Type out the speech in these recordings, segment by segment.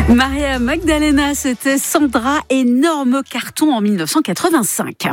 Maria Magdalena, c'était Sandra, énorme carton en 1985.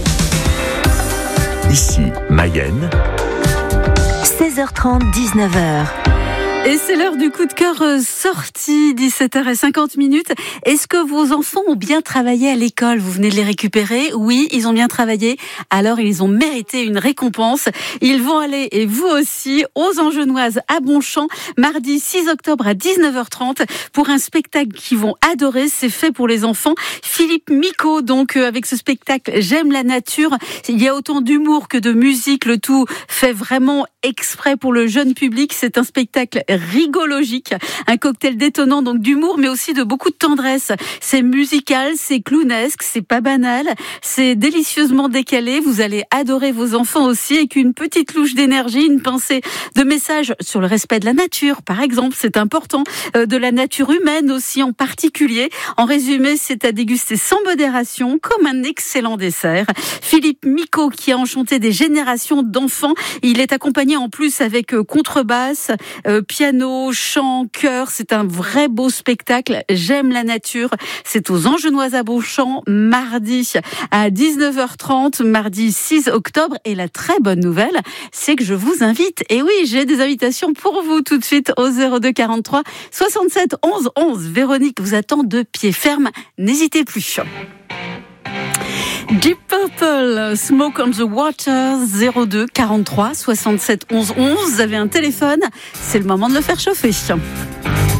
Ici, Mayenne. 16h30, 19h. Et c'est l'heure du coup de cœur sorti, 17h50. Est-ce que vos enfants ont bien travaillé à l'école? Vous venez de les récupérer? Oui, ils ont bien travaillé. Alors, ils ont mérité une récompense. Ils vont aller, et vous aussi, aux Angenoises à Bonchamp, mardi 6 octobre à 19h30, pour un spectacle qu'ils vont adorer. C'est fait pour les enfants. Philippe Micot, donc, avec ce spectacle J'aime la nature. Il y a autant d'humour que de musique. Le tout fait vraiment exprès pour le jeune public. C'est un spectacle rigologique, un cocktail détonnant donc d'humour mais aussi de beaucoup de tendresse. C'est musical, c'est clownesque, c'est pas banal, c'est délicieusement décalé. Vous allez adorer vos enfants aussi, avec une petite louche d'énergie, une pincée de messages sur le respect de la nature par exemple, c'est important, de la nature humaine aussi en particulier. En résumé, c'est à déguster sans modération comme un excellent dessert. Philippe Micot qui a enchanté des générations d'enfants, il est accompagné en plus avec contrebasse, piano, chant, chœur, c'est un vrai beau spectacle. J'aime la nature. C'est aux Angenoises à Bonchamp, mardi à 19h30, mardi 6 octobre. Et la très bonne nouvelle, c'est que je vous invite. Et oui, j'ai des invitations pour vous tout de suite au 02 43 67 11 11. Véronique vous attend de pied ferme. N'hésitez plus. Deep Purple, Smoke on the Water, 02 43 67 11 11. Vous avez un téléphone, c'est le moment de le faire chauffer.